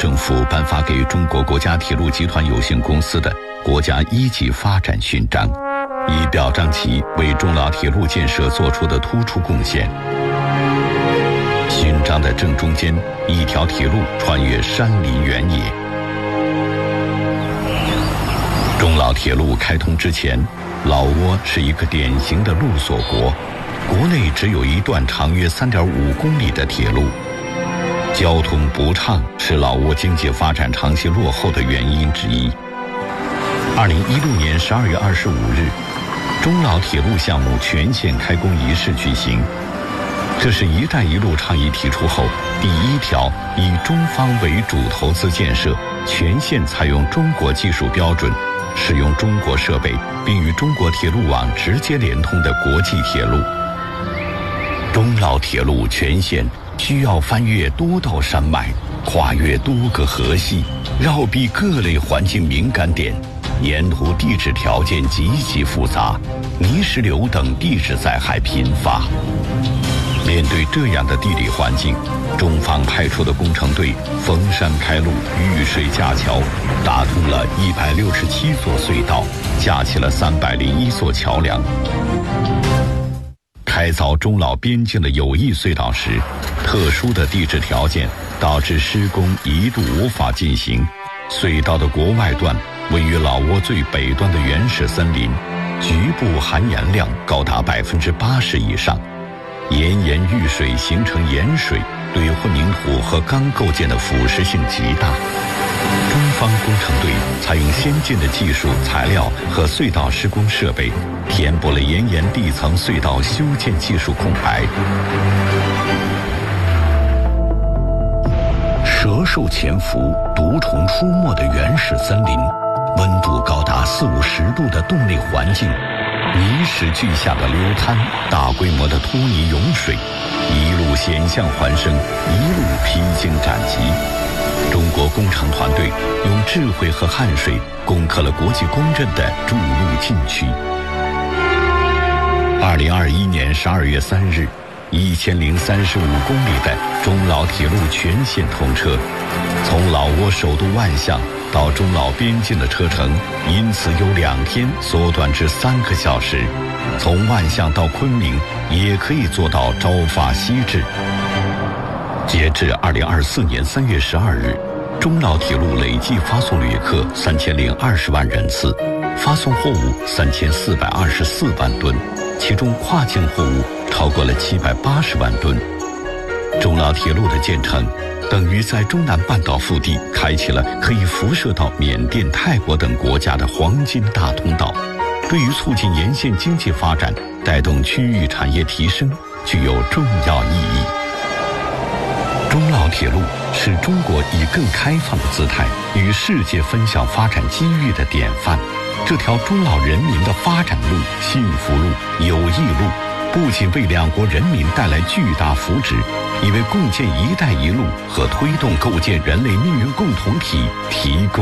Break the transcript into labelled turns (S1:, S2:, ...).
S1: 政府颁发给中国国家铁路集团有限公司的国家一级发展勋章，以表彰其为中老铁路建设做出的突出贡献。勋章的正中间，一条铁路穿越山林原野。中老铁路开通之前，老挝是一个典型的陆锁国，国内只有一段长约3.5公里的铁路。交通不畅是老挝经济发展长期落后的原因之一。2016年12月25日，中老铁路项目全线开工仪式举行。这是一带一路倡议提出后第一条以中方为主投资建设，全线采用中国技术标准，使用中国设备，并与中国铁路网直接连通的国际铁路。中老铁路全线需要翻越多道山脉，跨越多个河系，绕避各类环境敏感点，沿途地质条件极其复杂，泥石流等地质灾害频发。面对这样的地理环境，中方派出的工程队逢山开路，遇水架桥，打通了167座隧道，架起了301座桥梁。开凿中老边境的友谊隧道时，特殊的地质条件导致施工一度无法进行。隧道的国外段位于老挝最北端的原始森林，局部含盐量高达80%以上。岩盐遇水形成盐水，对混凝土和钢构件的腐蚀性极大。中方工程队采用先进的技术、材料和隧道施工设备，填补了岩盐地层隧道修建技术空白。蛇兽潜伏、毒虫出没的原始森林，温度高达40-50度的洞内环境，泥石俱下的流滩，大规模的脱泥涌水，一路险象环生，一路披荆斩棘。中国工程团队用智慧和汗水攻克了国际公认的筑路禁区。2021年12月3日，1035公里的中老铁路全线通车，从老挝首都万象到中老边境的车程因此由2天缩短至3个小时，从万象到昆明也可以做到朝发夕至。截至2024年3月12日，中老铁路累计发送旅客3020万人次，发送货物3424万吨，其中跨境货物超过了780万吨。中老铁路的建成等于在中南半岛腹地开启了可以辐射到缅甸、泰国等国家的黄金大通道，对于促进沿线经济发展、带动区域产业提升具有重要意义。中老铁路是中国以更开放的姿态与世界分享发展机遇的典范。这条中老人民的发展路、幸福路、友谊路，不仅为两国人民带来巨大福祉，也为共建“一带一路”和推动构建人类命运共同体提供